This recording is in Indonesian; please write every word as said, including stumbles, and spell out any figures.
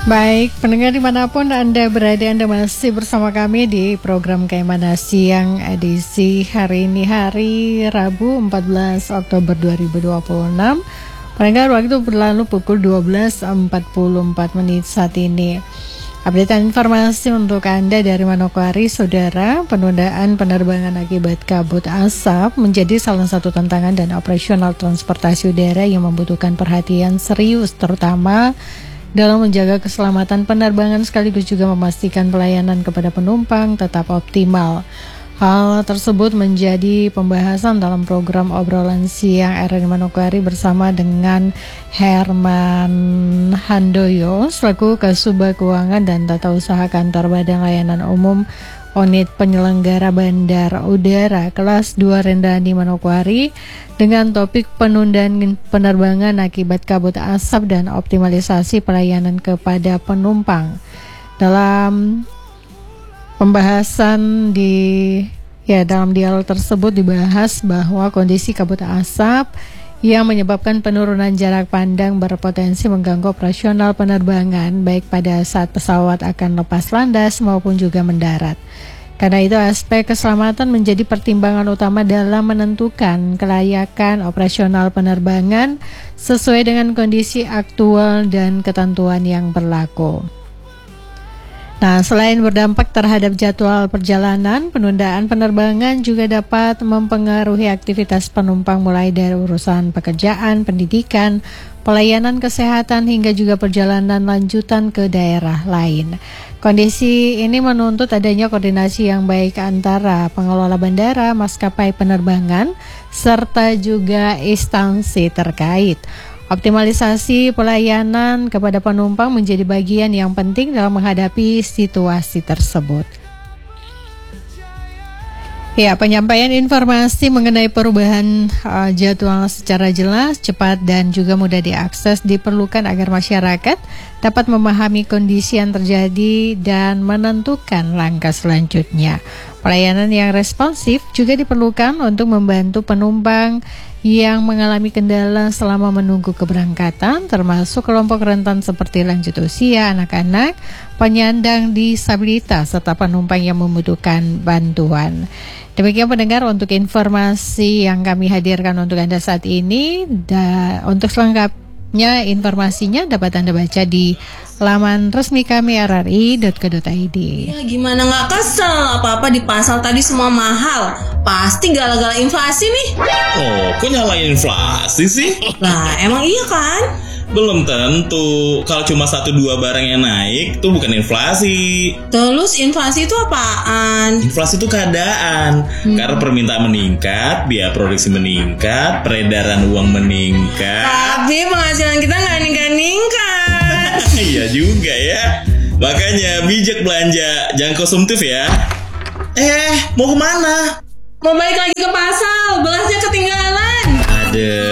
Baik, pendengar dimanapun Anda berada, Anda masih bersama kami di program Kaimana Siang edisi hari ini, hari Rabu empat belas Oktober dua ribu dua puluh enam. Pendengar, waktu berlalu pukul dua belas empat puluh empat menit saat ini. Update informasi untuk Anda dari Manokwari, Saudara. Penundaan penerbangan akibat kabut asap menjadi salah satu tantangan dan operasional transportasi udara yang membutuhkan perhatian serius, terutama dalam menjaga keselamatan penerbangan sekaligus juga memastikan pelayanan kepada penumpang tetap optimal. Hal tersebut menjadi pembahasan dalam program obrolan siang R R I Manokwari bersama dengan Herman Handoyo selaku Kasubag Keuangan dan Tata Usaha Kantor Badan Layanan Umum Unit Penyelenggara Bandar Udara kelas dua Rendani Manokwari dengan topik penundaan penerbangan akibat kabut asap dan optimalisasi pelayanan kepada penumpang. Dalam pembahasan di ya dalam dialog tersebut dibahas bahwa kondisi kabut asap yang menyebabkan penurunan jarak pandang berpotensi mengganggu operasional penerbangan baik pada saat pesawat akan lepas landas maupun juga mendarat. Karena itu aspek keselamatan menjadi pertimbangan utama dalam menentukan kelayakan operasional penerbangan sesuai dengan kondisi aktual dan ketentuan yang berlaku. Nah, selain berdampak terhadap jadwal perjalanan, penundaan penerbangan juga dapat mempengaruhi aktivitas penumpang mulai dari urusan pekerjaan, pendidikan, pelayanan kesehatan hingga juga perjalanan lanjutan ke daerah lain. Kondisi ini menuntut adanya koordinasi yang baik antara pengelola bandara, maskapai penerbangan, serta juga instansi terkait. Optimalisasi pelayanan kepada penumpang menjadi bagian yang penting dalam menghadapi situasi tersebut. Ya, penyampaian informasi mengenai perubahan uh, jadwal secara jelas, cepat dan juga mudah diakses diperlukan agar masyarakat dapat memahami kondisi yang terjadi dan menentukan langkah selanjutnya. Pelayanan yang responsif juga diperlukan untuk membantu penumpang yang mengalami kendala selama menunggu keberangkatan, termasuk kelompok rentan seperti lanjut usia, anak-anak, penyandang disabilitas, serta penumpang yang membutuhkan bantuan. Demikian pendengar untuk informasi yang kami hadirkan untuk Anda saat ini. Da, untuk selengkapnya informasinya dapat Anda baca di laman resmi kami r r i dot co dot i d. Ya gimana nggak kesel, apa-apa di pasar tadi semua mahal. Pasti gara-gara inflasi nih. Oh, kok nyalain inflasi sih? Lah emang iya kan? Belum tentu. Kalau cuma satu dua barang yang naik tuh bukan inflasi. Terus inflasi itu apaan? Inflasi itu keadaan. hmm. Karena permintaan meningkat, biaya produksi meningkat, peredaran uang meningkat, tapi penghasilan kita nggak meningkat-ningkat. Iya juga ya. Makanya bijak belanja, jangan konsumtif ya. Eh, mau kemana? Mau balik lagi ke pasar, belasnya ketinggalan. Ada